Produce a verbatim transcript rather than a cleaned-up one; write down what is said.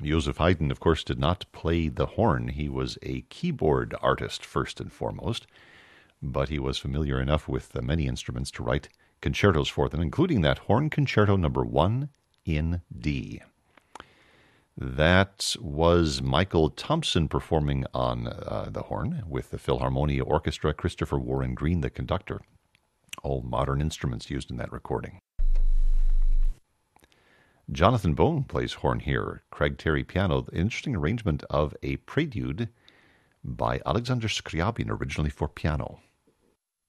Joseph Haydn, of course, did not play the horn. He was a keyboard artist first and foremost, but he was familiar enough with the many instruments to write concertos for them, including that Horn Concerto Number One in D. That was Michael Thompson performing on uh, the horn with the Philharmonia Orchestra, Christopher Warren Green, the conductor. All modern instruments used in that recording. Jonathan Bone plays horn here. Craig Terry piano. Interesting arrangement of a prelude by Alexander Scriabin, originally for piano.